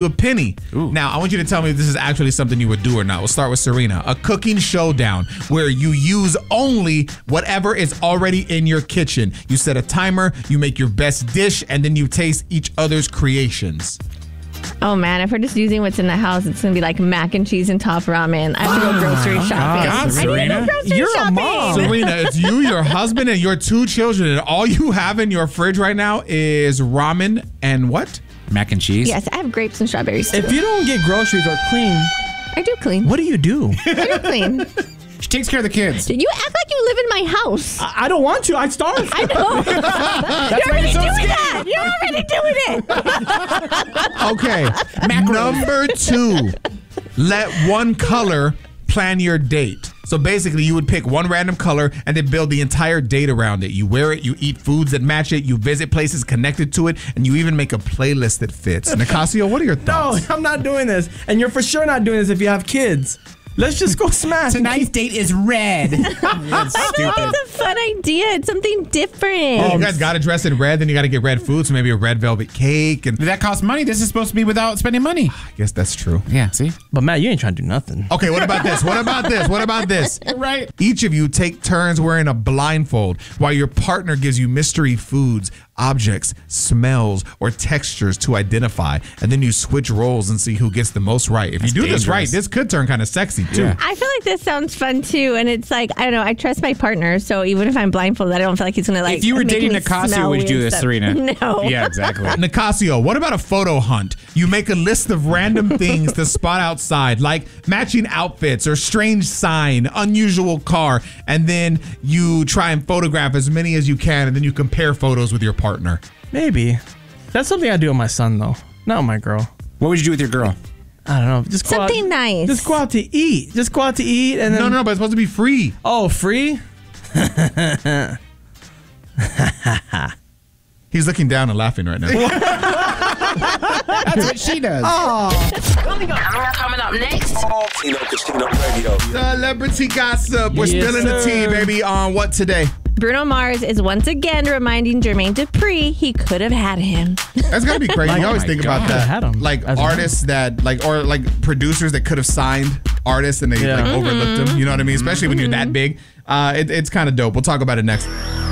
a penny. Ooh. Now, I want you to tell me if this is actually something you would do or not. We'll start with Serena. A cooking showdown where you use only whatever is already in your kitchen. You set a timer, you make your best dish, and then you taste each other's creations. Oh, man. If we're just using what's in the house, it's going to be like mac and cheese and top ramen. I have to go grocery shopping. God, Serena. I need to go grocery You're shopping. a mom. Serena, it's you, your husband, and your 2 children, and all you have in your fridge right now is ramen and what? Mac and cheese. Yes, I have grapes and strawberries, too. If you don't get groceries or clean, I do clean. what do you do? I do clean. She takes care of the kids. You act like you live in my house. I don't want to. I starve. I know. You're already doing that. You're already doing it. Okay. Number 2, let one color plan your date. So basically, you would pick one random color and then build the entire date around it. You wear it, you eat foods that match it, you visit places connected to it, and you even make a playlist that fits. Nicasio, what are your No, thoughts? I'm not doing this. And you're for sure not doing this if you have kids. Let's just go smash. Tonight's date is red. That's I think stupid. it's a fun idea. It's something different. Oh, you guys got to dress in red, then you got to get red food, so maybe a red velvet cake. And That costs money. This is supposed to be without spending money. I guess that's true. Yeah, see? But Matt, you ain't trying to do nothing. Okay, what about this? What about this? What about this? Right. Each of you take turns wearing a blindfold while your partner gives you mystery foods, objects, smells, or textures to identify. And then you switch roles and see who gets the most right. If you do this right, this could turn kind of sexy too. Yeah. I feel like this sounds fun too, and it's like, I don't know, I trust my partner, so even if I'm blindfolded, I don't feel like he's gonna like. If you were make dating me Nicasio, smell would you do weird this, stuff. Serena? No. Yeah, exactly. Nicasio, what about a photo hunt? You make a list of random things to spot outside, like matching outfits or strange sign, unusual car, and then you try and photograph as many as you can, and then you compare photos with your partner. Maybe. That's something I do with my son, though. Not with my girl. What would you do with your girl? I don't know. Just go Something out, nice. Just go out to eat. Just go out to eat and then. No, but it's supposed to be free. Oh, free? He's looking down and laughing right now. That's what she does. Coming up next. Tino Casino Radio. Celebrity gossip. We're Yes, spilling the tea, sir. baby, on what today? Bruno Mars is once again reminding Jermaine Dupri he could have had him. That's gotta be crazy. You always my think about God. that. Had him Like as a artists that or producers that could have signed artists and they Yeah. overlooked them. You know what I mean? Especially when you're that big. It's kind of dope. We'll talk about it next.